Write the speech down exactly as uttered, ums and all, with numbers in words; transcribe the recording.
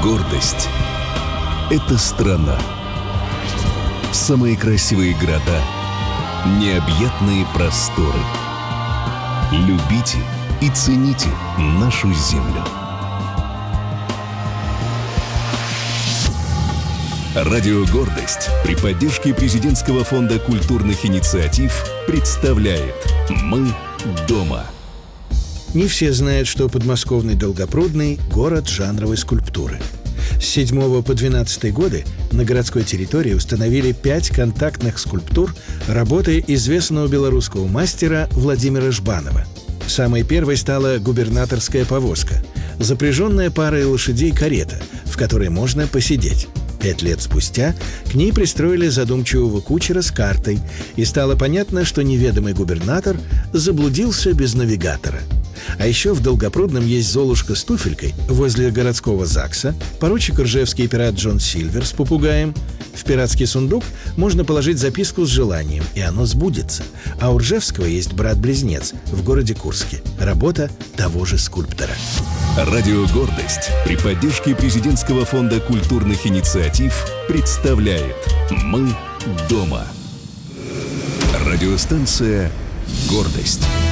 Гордость – это страна. Самые красивые города, необъятные просторы. Любите и цените нашу землю. Радио «Гордость» при поддержке Президентского фонда культурных инициатив представляет «Мы дома». Не все знают, что подмосковный Долгопрудный – город жанровой скульптуры. С седьмого по двенадцатый годы на городской территории установили пять контактных скульптур работы известного белорусского мастера Владимира Жбанова. Самой первой стала губернаторская повозка – запряженная парой лошадей карета, в которой можно посидеть. Пять лет спустя к ней пристроили задумчивого кучера с картой, и стало понятно, что неведомый губернатор заблудился без навигатора. А еще в Долгопрудном есть Золушка с туфелькой возле городского ЗАГСа, поручик Ржевский пират Джон Сильвер с попугаем. В пиратский сундук можно положить записку с желанием, и оно сбудется. А у Ржевского есть брат-близнец в городе Курске. Работа того же скульптора. Радио «Гордость» при поддержке Президентского фонда культурных инициатив представляет «Мы дома». Радиостанция «Гордость».